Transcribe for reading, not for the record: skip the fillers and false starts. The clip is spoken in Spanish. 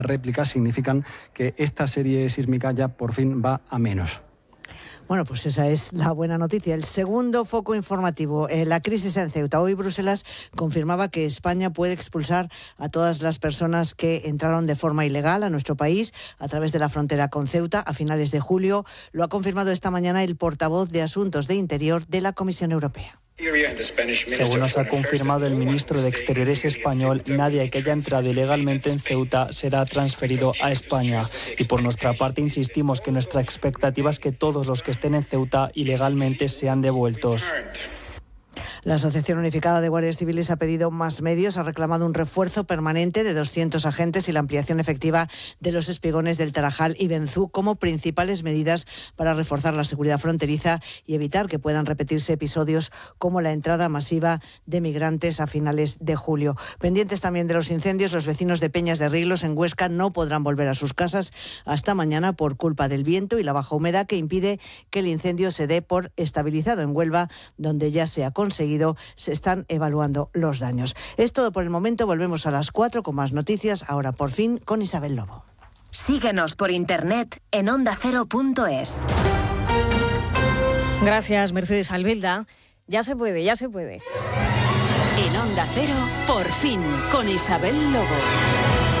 réplicas significan que esta serie sísmica ya por fin va a menos. Bueno, pues esa es la buena noticia. El segundo foco informativo, la crisis en Ceuta. Hoy Bruselas confirmaba que España puede expulsar a todas las personas que entraron de forma ilegal a nuestro país a través de la frontera con Ceuta a finales de julio. Lo ha confirmado esta mañana el portavoz de Asuntos de Interior de la Comisión Europea. Según nos ha confirmado el ministro de Exteriores español, nadie que haya entrado ilegalmente en Ceuta será transferido a España. Y por nuestra parte insistimos que nuestra expectativa es que todos los que estén en Ceuta ilegalmente sean devueltos. La Asociación Unificada de Guardias Civiles ha pedido más medios, ha reclamado un refuerzo permanente de 200 agentes y la ampliación efectiva de los espigones del Tarajal y Benzú como principales medidas para reforzar la seguridad fronteriza y evitar que puedan repetirse episodios como la entrada masiva de migrantes a finales de julio. Pendientes también de los incendios, los vecinos de Peñas de Riglos en Huesca no podrán volver a sus casas hasta mañana por culpa del viento y la baja humedad que impide que el incendio se dé por estabilizado. En Huelva, donde ya se ha conseguido, se están evaluando los daños. Es todo por el momento. Volvemos a las 4 con más noticias, ahora por fin con Isabel Lobo. Síguenos por internet en ondacero.es. Gracias, Mercedes Albelda. Ya se puede, ya se puede. En Onda Cero, por fin, con Isabel Lobo.